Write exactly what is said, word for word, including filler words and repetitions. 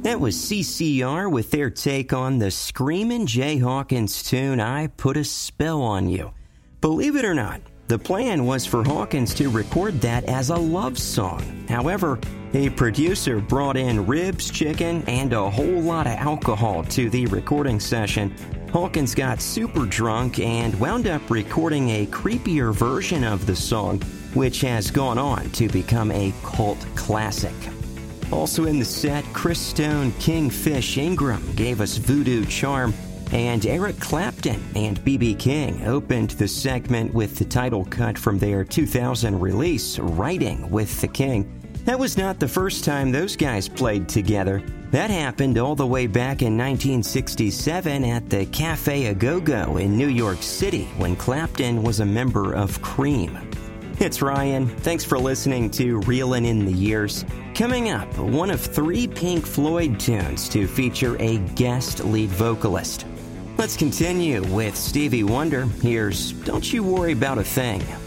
That was C C R with their take on the Screamin' Jay Hawkins tune, I Put a Spell on You. Believe it or not, the plan was for Hawkins to record that as a love song. However, a producer brought in ribs, chicken, and a whole lot of alcohol to the recording session. Hawkins got super drunk and wound up recording a creepier version of the song, which has gone on to become a cult classic. Also in the set, Chris Stone, Kingfish Ingram gave us Voodoo Charm, and Eric Clapton and B B King opened the segment with the title cut from their two thousand release, Writing with the King. That was not the first time those guys played together. That happened all the way back in nineteen sixty-seven at the Cafe A Go-Go in New York City when Clapton was a member of Cream. It's Ryan. Thanks for listening to Reelin' in the Years. Coming up, one of three Pink Floyd tunes to feature a guest lead vocalist. Let's continue with Stevie Wonder. Here's Don't You Worry About a Thing.